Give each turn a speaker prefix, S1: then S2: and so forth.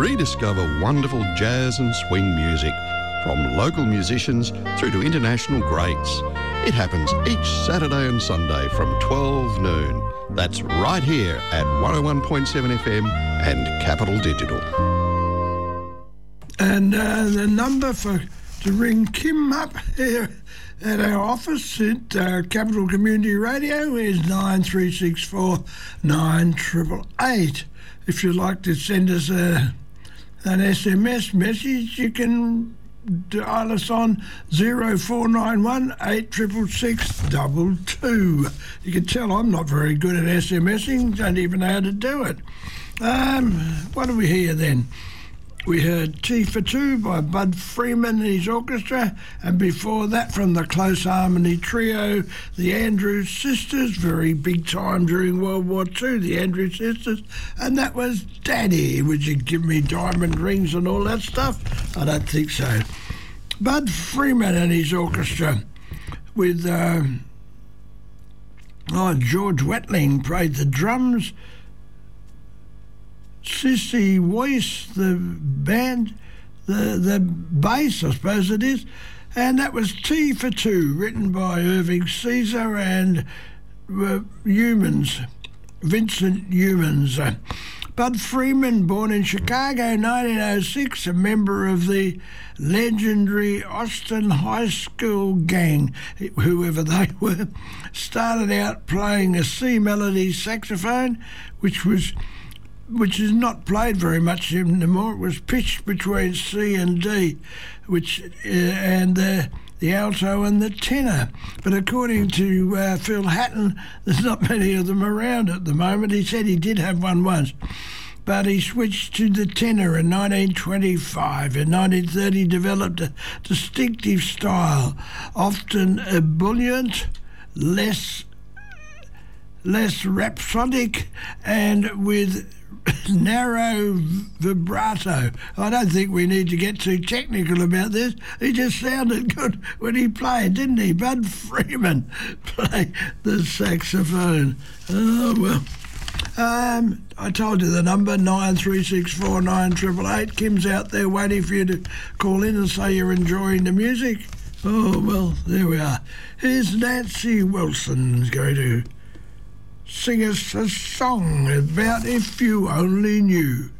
S1: rediscover wonderful jazz and swing music, from local musicians through to international greats. It happens each Saturday and Sunday from 12 noon. That's right here at 101.7 FM and Capital Digital.
S2: And the number to ring Kim up here at our office at Capital Community Radio is 9364 9888. If you'd like to send us an SMS message, you can dial us on 0491 866 222. You can tell I'm not very good at SMSing, don't even know how to do it. What do we hear then? We heard Tea for Two by Bud Freeman and his orchestra, and before that from the Close Harmony Trio, the Andrews Sisters, very big time during World War II, the Andrews Sisters, and that was Daddy. Would you give me diamond rings and all that stuff? I don't think so. Bud Freeman and his orchestra with George Watling played the drums, Sissy Weiss, the band, the bass, I suppose it is, and that was Tea for Two, written by Irving Caesar and Vincent Humans. Bud Freeman, born in Chicago, 1906, a member of the legendary Austin High School gang, whoever they were, started out playing a C melody saxophone, which is not played very much anymore. It was pitched between C and D, and the alto and the tenor. But according to Phil Hatton, there's not many of them around at the moment. He said he did have one once, but he switched to the tenor in 1925. In 1930, developed a distinctive style, often ebullient, less rhapsodic, and with narrow vibrato. I don't think we need to get too technical about this. He just sounded good when he played, didn't he? Bud Freeman played the saxophone. Oh, well. I told you the number, 9364 9888. Kim's out there waiting for you to call in and say you're enjoying the music. Oh, well, there we are. Here's Nancy Wilson's going to sing us a song about If You Only Knew.